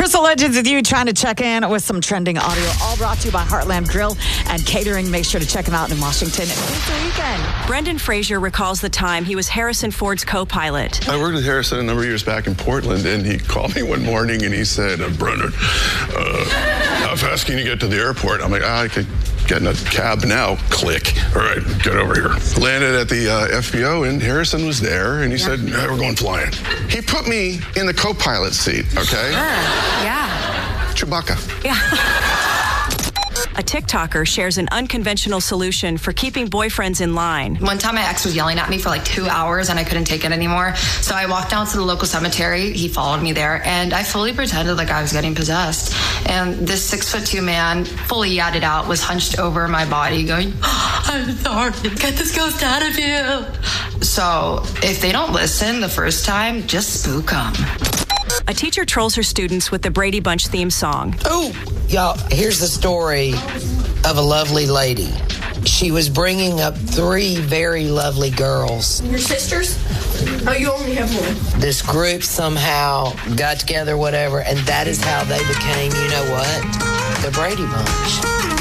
Crystal Legends with you, trying to check in with some trending audio, all brought to you by Heartland Grill and Catering. Make sure to check them out in Washington this weekend. Brendan Fraser recalls the time he was Harrison Ford's co-pilot. I worked with Harrison a number of years back in Portland, and he called me one morning and he said, Brendan, how fast can you get to the airport? I'm like, I could get in a cab now. Click. All right, get over here. Landed at the FBO, and Harrison was there, and he said, we're going flying. He put me in the co-pilot seat, okay? Yeah. Chewbacca. Yeah. A TikToker shares an unconventional solution for keeping boyfriends in line. One time my ex was yelling at me for like 2 hours and I couldn't take it anymore. So I walked down to the local cemetery. He followed me there and I fully pretended like I was getting possessed. And this 6'2" man, fully yadded out, was hunched over my body going, I'm sorry, get this ghost out of you. So if they don't listen the first time, just spook them. A teacher trolls her students with the Brady Bunch theme song. Oh, y'all, here's the story of a lovely lady. She was bringing up 3 very lovely girls. Your sisters? Oh, you only have one. This group somehow got together, whatever, and that is how they became, you know what? The Brady Bunch.